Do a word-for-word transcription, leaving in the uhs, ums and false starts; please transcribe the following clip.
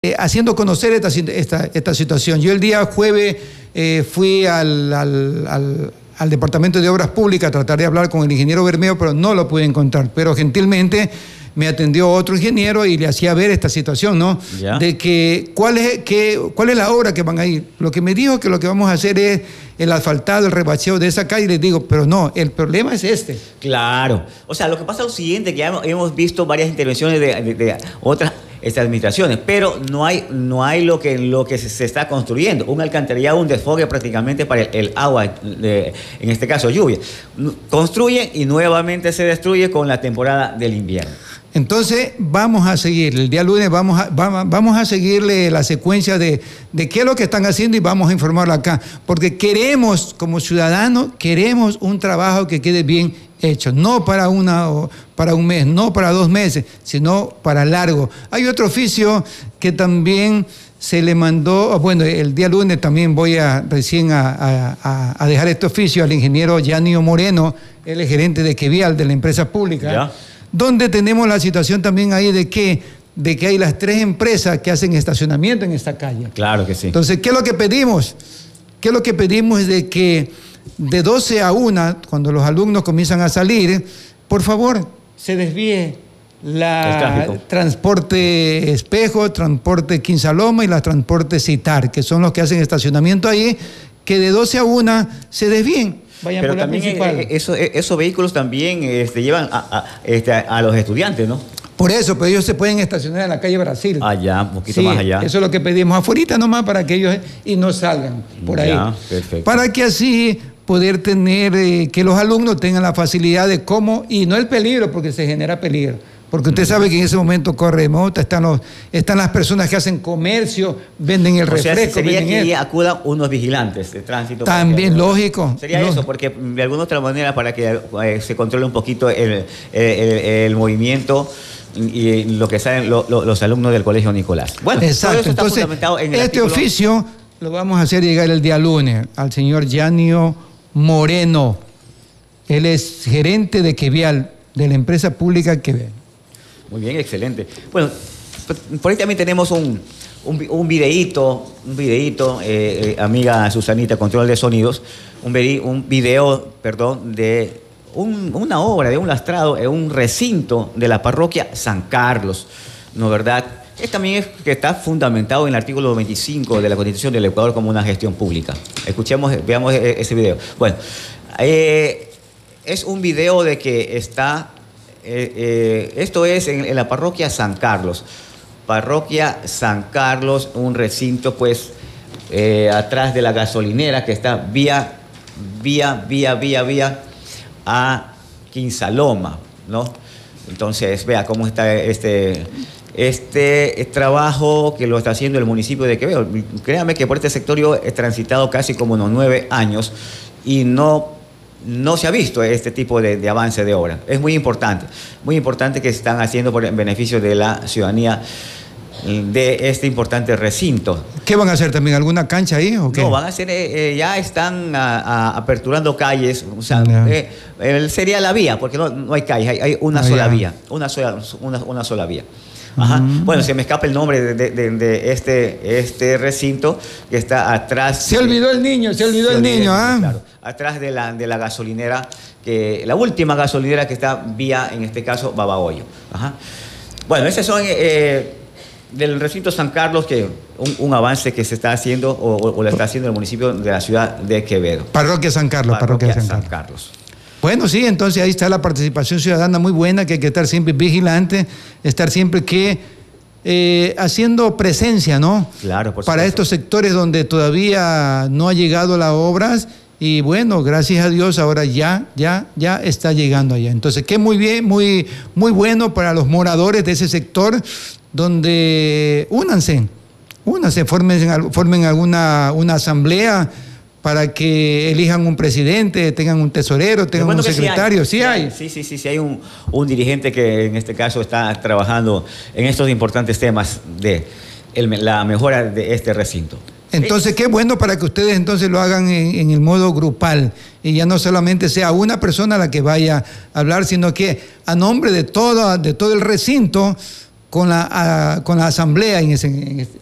Eh, haciendo conocer esta, esta, esta situación. Yo el día jueves eh, fui al, al, al, al Departamento de Obras Públicas a tratar de hablar con el ingeniero Bermeo, pero no lo pude encontrar. Pero gentilmente me atendió otro ingeniero y le hacía ver esta situación, ¿no? ¿Ya? De que cuál es, que, cuál es la obra que van a ir. Lo que me dijo que lo que vamos a hacer es el asfaltado, el rebacheo de esa calle. Y les digo, pero no, el problema es este. Claro. O sea, lo que pasa es lo siguiente, que ya hemos visto varias intervenciones de, de, de otras estas administraciones, pero no hay, no hay lo que, lo que se, se está construyendo. Un alcantarillado, un desfogue prácticamente para el, el agua, de, en este caso lluvia. Construyen y nuevamente se destruye con la temporada del invierno. Entonces vamos a seguir, el día lunes vamos a, vamos a seguirle la secuencia de, de qué es lo que están haciendo y vamos a informarlo acá, porque queremos, como ciudadanos, queremos un trabajo que quede bien hecho, no para, una, para un mes, no para dos meses, sino para largo. Hay otro oficio que también se le mandó, bueno, el día lunes también voy a recién a, a, a dejar este oficio al ingeniero Yanio Moreno, él es gerente de Quevial, de la empresa pública, ¿ya? Donde tenemos la situación también ahí de que, de que hay las tres empresas que hacen estacionamiento en esta calle. Claro que sí. Entonces, ¿qué es lo que pedimos? ¿Qué es lo que pedimos? Es de que de doce a una, cuando los alumnos comienzan a salir, por favor, se desvíe la transporte Espejo, transporte Quinsaloma y la transporte Citar, que son los que hacen estacionamiento ahí, que de doce a una se desvíen. Vayan Pero por la también principal. Eh, eso, eh, esos vehículos también este, llevan a, a, este, a los estudiantes, ¿no? Por eso, pero ellos se pueden estacionar en la calle Brasil. Allá, un poquito sí, más allá. Eso es lo que pedimos afuera nomás para que ellos y no salgan por ahí. Ya, perfecto. Para que así poder tener, eh, que los alumnos tengan la facilidad de cómo, y no el peligro, porque se genera peligro. Porque usted sabe que en ese momento corre mota, están, los, están las personas que hacen comercio, venden el o refresco. Sea, sería venden que el... acudan unos vigilantes de tránsito. También, que, lógico. Sería lógico. eso, porque de alguna otra manera para que eh, se controle un poquito el, el, el, el movimiento y lo que saben lo, lo, los alumnos del Colegio Nicolás. Bueno, exacto. Todo eso está Entonces, fundamentado en el este artículo... oficio lo vamos a hacer llegar el día lunes al señor Yanio Moreno. Él es gerente de Quevial, de la empresa pública Quevial. Muy bien, excelente. Bueno, por ahí también tenemos un, un, un videíto, un videíto, eh, eh, amiga Susanita, control de sonidos, un, un video, perdón, de un, una obra, de un lastrado en un recinto de la parroquia San Carlos, ¿no verdad? Es también es que está fundamentado en el artículo veinticinco de la Constitución del Ecuador como una gestión pública. Escuchemos, veamos ese video. Bueno, eh, es un video de que está... Eh, eh, esto es en, en la parroquia San Carlos. Parroquia San Carlos, un recinto pues eh, atrás de la gasolinera que está vía, vía, vía, vía, vía a Quinsaloma, ¿no? Entonces, vea cómo está este, este trabajo que lo está haciendo el municipio de Quevedo. Créame que por este sector yo he transitado casi como unos nueve años y no... No se ha visto este tipo de, de avance de obra. Es muy importante, muy importante que se están haciendo por el beneficio de la ciudadanía de este importante recinto. ¿Qué van a hacer también? ¿Alguna cancha ahí o qué? No, van a hacer, eh, eh, ya están a, a, aperturando calles, o sea, eh, eh, sería la vía, porque no, no hay calles, hay, hay una ah, sola ya. vía, una sola, una, una sola vía. Ajá. Uh-huh. Bueno, se me escapa el nombre de, de, de, de este, este recinto que está atrás. Se olvidó el niño, se olvidó se el niño, ¿ah? ¿eh? Claro, atrás de la, de la gasolinera, que, la última gasolinera que está vía, en este caso, Babahoyo. Ajá. Bueno, esos son eh, del recinto San Carlos, que un, un avance que se está haciendo o, o, o lo está haciendo el municipio de la ciudad de Quevedo. Parroquia San Carlos, Parroquia, Parroquia San, San Carlos. Carlos. Bueno, sí, entonces ahí está la participación ciudadana muy buena, que hay que estar siempre vigilante, estar siempre que eh, haciendo presencia, ¿no? Claro, por Para supuesto. Estos sectores donde todavía no ha llegado las obras y bueno, gracias a Dios ahora ya, ya, ya está llegando allá. Entonces, que muy bien, muy, muy bueno para los moradores de ese sector donde únanse, únanse, formen, formen alguna una asamblea para que elijan un presidente, tengan un tesorero, tengan un secretario. Sí hay. Sí, sí, sí, sí hay un, un dirigente que en este caso está trabajando en estos importantes temas de el, la mejora de este recinto. Entonces, qué bueno para que ustedes entonces lo hagan en, en el modo grupal y ya no solamente sea una persona la que vaya a hablar, sino que a nombre de todo, de todo el recinto con la, a, con la asamblea en ese, en,